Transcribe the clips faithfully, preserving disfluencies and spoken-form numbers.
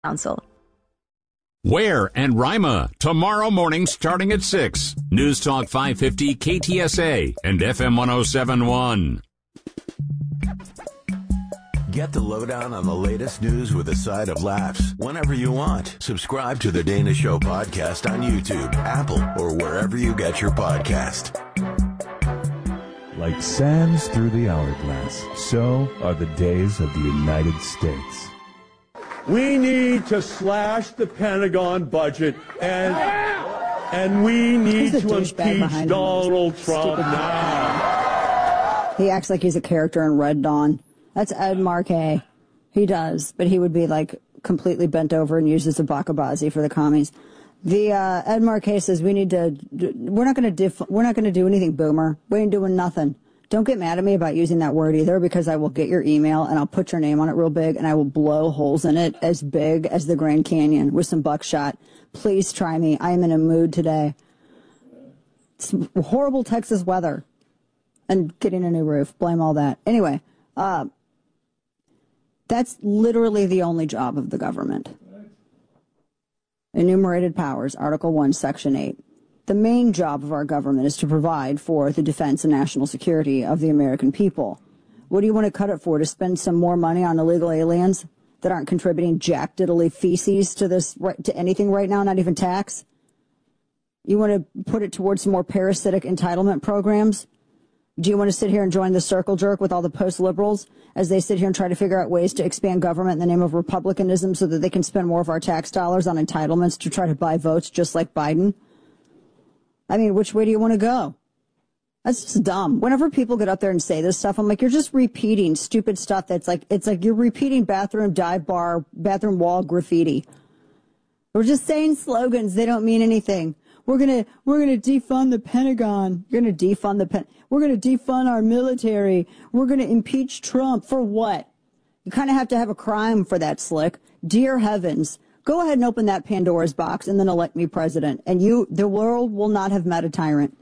Council. Ware and Rima, tomorrow morning starting at six. News Talk five fifty K T S A and F M one oh seven point one. Get the lowdown on the latest news with a side of laughs whenever you want. Subscribe to the Dana Show podcast on YouTube, Apple, or wherever you get your podcast. Like sands through the hourglass, so are the days of the United States. We need to slash the Pentagon budget, and and we need to impeach Donald Trump now. He acts like he's a character in Red Dawn. That's Ed Markey. He does, but he would be like completely bent over and used as a bakabazi for the commies. The uh, Ed Markey says we need to. We're not going to diff. We're not going to do anything, Boomer. We ain't doing nothing. Don't get mad at me about using that word either, because I will get your email and I'll put your name on it real big and I will blow holes in it as big as the Grand Canyon with some buckshot. Please try me. I am in a mood today. It's horrible Texas weather and getting a new roof. Blame all that. Anyway, uh, that's literally the only job of the government. Enumerated powers, Article one, Section eight. The main job of our government is to provide for the defense and national security of the American people. What do you want to cut it for? To spend some more money on illegal aliens that aren't contributing jack diddly feces to this, to anything right now, not even tax? You want to put it towards some more parasitic entitlement programs? Do you want to sit here and join the circle jerk with all the post-liberals as they sit here and try to figure out ways to expand government in the name of republicanism so that they can spend more of our tax dollars on entitlements to try to buy votes just like Biden? I mean, which way do you want to go? That's just dumb. Whenever people get up there and say this stuff, I'm like, you're just repeating stupid stuff that's like, it's like you're repeating bathroom dive bar, bathroom wall graffiti. We're just saying slogans. They don't mean anything. We're going to, we're going to defund the Pentagon. You're going to defund the pen. We're going to defund our military. We're going to impeach Trump. For what? You kind of have to have a crime for that, Slick. Dear heavens. Go ahead and open that Pandora's box and then elect me president. And you, the world will not have met a tyrant.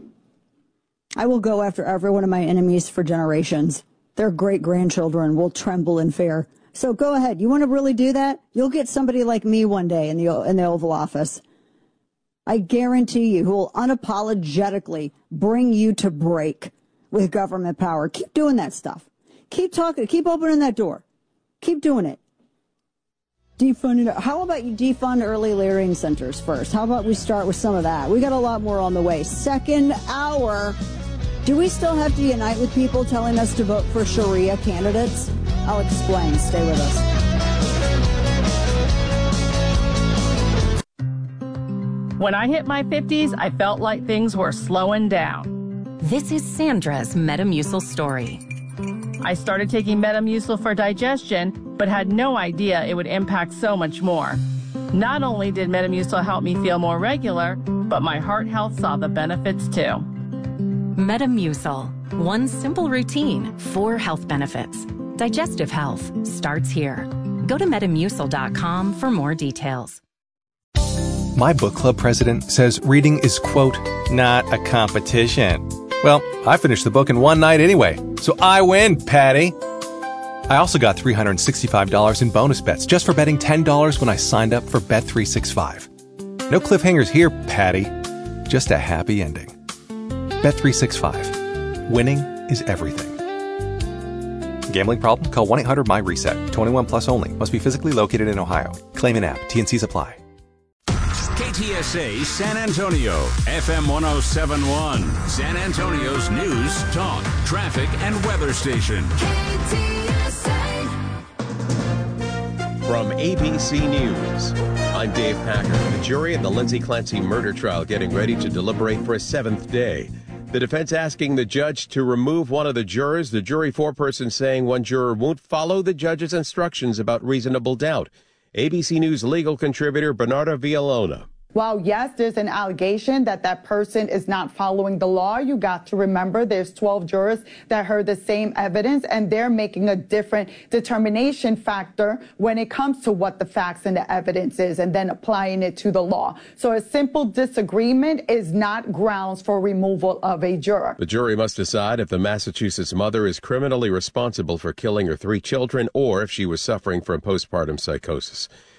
I will go after every one of my enemies for generations. Their great-grandchildren will tremble in fear. So go ahead. You want to really do that? You'll get somebody like me one day in the, in the Oval Office. I guarantee you, who will unapologetically bring you to break with government power. Keep doing that stuff. Keep talking. Keep opening that door. Keep doing it. Defund it. How about you defund early learning centers first? How about we start with some of that? We got a lot more on the way. Second hour. Do we still have to unite with people telling us to vote for Sharia candidates? I'll explain. Stay with us. When I hit my fifties, I felt like things were slowing down. This is Sandra's Metamucil story. I started taking Metamucil for digestion, but had no idea it would impact so much more. Not only did Metamucil help me feel more regular, but my heart health saw the benefits too. Metamucil. One simple routine, four health benefits. Digestive health starts here. Go to metamucil dot com for more details. My book club president says reading is, quote, not a competition. Well, I finished the book in one night anyway, so I win, Patty. I also got three hundred sixty-five dollars in bonus bets just for betting ten dollars when I signed up for Bet three sixty-five. No cliffhangers here, Patty. Just a happy ending. Bet three sixty-five. Winning is everything. Gambling problem? Call one eight hundred my reset. twenty-one plus only. Must be physically located in Ohio. Claim an app. T N Cs apply. K T S A San Antonio, F M one oh seven point one, San Antonio's news, talk, traffic, and weather station. K T S A. From A B C News, I'm Dave Packer. The jury in the Lindsay Clancy murder trial getting ready to deliberate for a seventh day. The defense asking the judge to remove one of the jurors. The jury foreperson saying one juror won't follow the judge's instructions about reasonable doubt. A B C News legal contributor Bernardo Villalona. While, yes, there's an allegation that that person is not following the law, you got to remember there's twelve jurors that heard the same evidence, and they're making a different determination factor when it comes to what the facts and the evidence is, and then applying it to the law. So a simple disagreement is not grounds for removal of a juror. The jury must decide if the Massachusetts mother is criminally responsible for killing her three children or if she was suffering from postpartum psychosis.